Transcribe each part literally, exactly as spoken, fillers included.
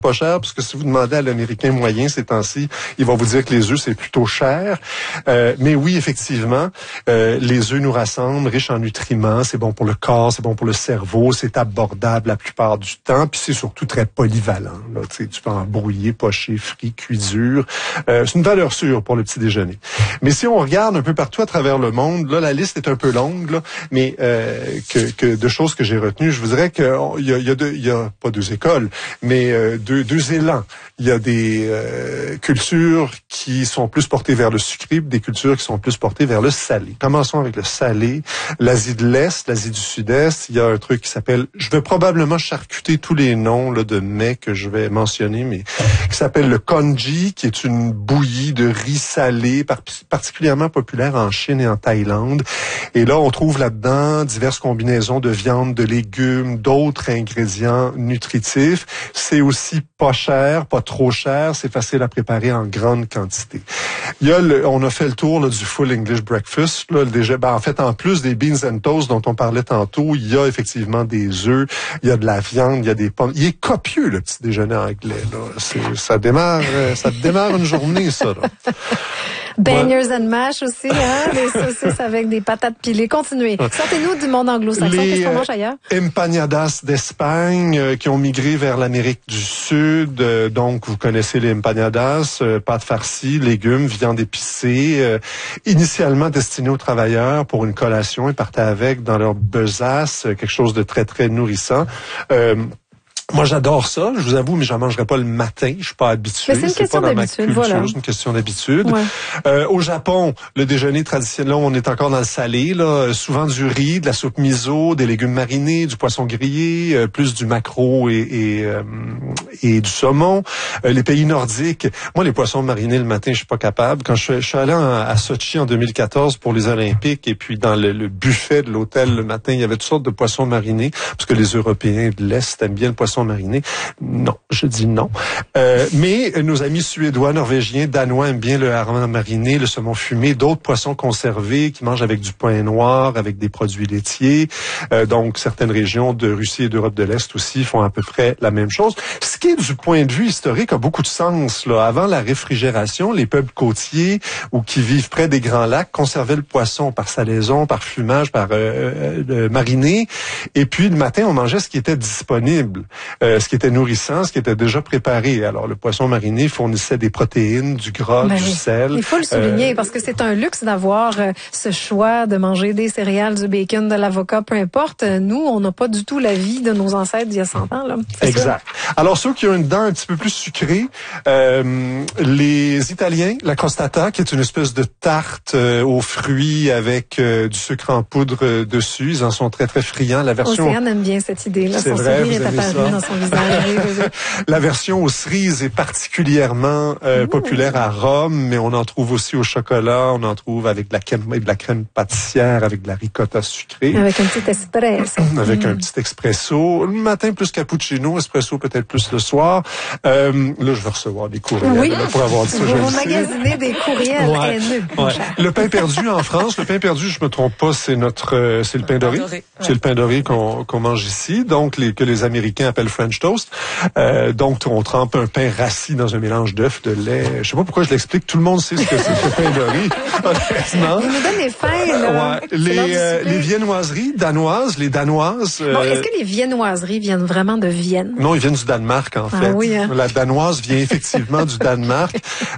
pas cher, parce que si vous demandez à l'Américain moyen ces temps-ci, il va vous dire que les œufs, c'est plutôt cher. Euh, mais oui, effectivement, euh, les œufs nous rassemblent, riches en nutriments, c'est bon pour le corps, c'est bon pour le cerveau, c'est abordable la plupart du temps, puis c'est surtout très polyvalent. Là, tu sais, tu peux en brouiller, pocher, frit, cuisure. Euh, c'est une valeur sûre pour le petit déjeuner. Mais si on regarde un peu partout à travers le monde, là, la liste est un peu longue, là, mais euh, que, que de choses que j'ai retenues, je vous dirais qu'il y a, il y a, deux, il y a pas deux écoles, mais euh, deux, deux élans. Il y a des euh, cultures qui sont plus portées vers le sucré, des cultures qui sont plus portées vers le salé. Commençons avec le salé. L'Asie de l'Est, l'Asie du Sud-Est, il y a un truc qui s'appelle, je vais probablement charcuter tous les noms là, de mets que je vais mentionner, mais qui s'appelle le congee, qui est une bouillie de riz salé, par, particulièrement populaire en Chine et en Thaïlande. Et là, on trouve là-dedans diverses combinaisons de viande, de légumes, d'autres ingrédients nutritifs. C'est aussi pas cher, pas trop cher, c'est facile à préparer en grande quantité. Il y a le, on a fait le tour là, du full English breakfast. Là, déjà, ben, en fait, en plus des beans and toast dont on parlait tantôt, il y a effectivement des œufs, il y a de la viande, il y a des pommes. Il est copieux le petit déjeuner anglais. Là. C'est, ça démarre, ça démarre une journée, ça. Là. Bangers ouais. and mash aussi, hein, des saucisses avec des patates pilées. Continuez. Sortez-nous du monde anglo-saxon. Qu'est-ce qu'on mange ailleurs? Empanadas d'Espagne euh, qui ont migré vers l'Amérique du Sud. Euh, donc, vous connaissez les empanadas, euh, pâtes farcies, légumes, viande épicée. Euh, initialement destinées aux travailleurs pour une collation. Ils partaient avec dans leur besace, quelque chose de très, très nourrissant. Euh, Moi, j'adore ça, je vous avoue, mais j'en mangerai pas le matin. Je suis pas habitué. Mais c'est une c'est question pas dans ma d'habitude, culture, voilà. C'est une question d'habitude. Ouais. Euh, au Japon, le déjeuner traditionnel, là, on est encore dans le salé, là. Souvent du riz, de la soupe miso, des légumes marinés, du poisson grillé, euh, plus du maquereau et, et, euh, et du saumon. Euh, les pays nordiques, moi, les poissons marinés le matin, je suis pas capable. Quand je, je suis allé en, à Sochi en deux mille quatorze pour les Olympiques, et puis dans le, le buffet de l'hôtel le matin, il y avait toutes sortes de poissons marinés, parce que les Européens de l'Est aiment bien le poisson mariné. Non, je dis non. Euh, mais nos amis suédois, norvégiens, danois aiment bien le hareng mariné, le saumon fumé, d'autres poissons conservés qui mangent avec du pain noir, avec des produits laitiers. Euh, donc, certaines régions de Russie et d'Europe de l'Est aussi font à peu près la même chose. Ce qui, du point de vue historique, a beaucoup de sens. Là. Avant la réfrigération, les peuples côtiers ou qui vivent près des grands lacs conservaient le poisson par salaison, par fumage, par euh, euh, mariné. Et puis, le matin, on mangeait ce qui était disponible. Euh, ce qui était nourrissant, ce qui était déjà préparé. Alors, le poisson mariné fournissait des protéines, du gras, ben du oui. sel. Il faut le souligner euh, parce que c'est un luxe d'avoir euh, ce choix de manger des céréales, du bacon, de l'avocat, peu importe. Nous, on n'a pas du tout la vie de nos ancêtres d'il y a cent ans. Là. Exact. Sûr. Alors, ceux qui ont une dent un petit peu plus sucrée, euh, les Italiens, la crostata, qui est une espèce de tarte euh, aux fruits avec euh, du sucre en poudre euh, dessus, ils en sont très, très friands. La version... Océane aime bien cette idée-là. C'est Son vrai, sourire est apparu dans son visage. La version aux cerises est particulièrement euh, populaire à Rome, mais on en trouve aussi au chocolat, on en trouve avec de la crème, de la crème pâtissière, avec de la ricotta sucrée. Avec un petit espresso. Avec mmh. un petit expresso. Le matin, plus cappuccino, espresso peut-être plus le soir. Euh, là, je vais recevoir des courriels oui. là, pour avoir dit ça. Vous vous magasinez des courriels ouais. haineux. Ouais. Le pain perdu en France, le pain perdu, je me trompe pas, c'est notre, euh, c'est le pain doré. doré. C'est ouais. le pain doré qu'on, qu'on mange ici, donc les, que les Américains appellent French toast. Euh, donc, on trempe un pain rassis dans un mélange d'œufs, de lait. Je sais pas pourquoi je l'explique. Tout le monde sait ce que c'est que le pain doré. Honnêtement. Il nous donne les fins, là. Ouais. Les, euh, les viennoiseries danoises, les danoises. Euh... Bon, est-ce que les viennoiseries viennent vraiment de Vienne? Non, ils viennent du Danemark, en ah, fait. Oui, hein? La danoise vient effectivement du Danemark.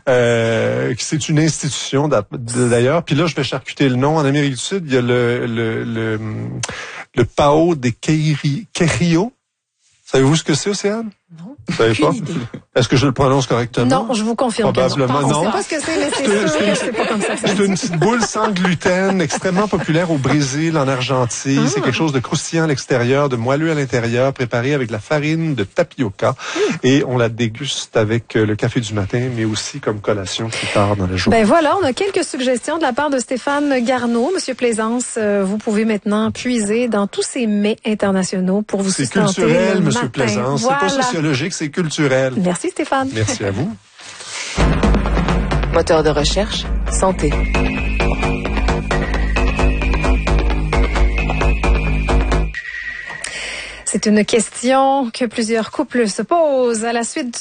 Euh, c'est une institution, d'ailleurs. Puis là, je vais charcuter le nom. En Amérique du Sud, il y a le, le, le, le Pão de Queijo. Savez-vous ce que c'est, Océane? Non. Vous savez pas? Est-ce que je le prononce correctement? Non, je vous confirme Probablement que non. non. On ne sait pas ce que c'est, mais c'est sûr que c'est pas comme ça. C'est une petite boule sans gluten, extrêmement populaire au Brésil, en Argentine. Ah. C'est quelque chose de croustillant à l'extérieur, de moelleux à l'intérieur, préparé avec de la farine de tapioca. Mmh. Et on la déguste avec le café du matin, mais aussi comme collation plus tard dans la journée. Ben voilà, on a quelques suggestions de la part de Stéphane Garneau. Monsieur Plaisance, vous pouvez maintenant puiser dans tous ces mets internationaux pour vous c'est sustenter le culturel, matin. Monsieur Plaisance. Voilà. C'est pas sociologique, c'est culturel. Merci Stéphane. Merci à vous. Moteur de recherche, santé. C'est une question que plusieurs couples se posent à la suite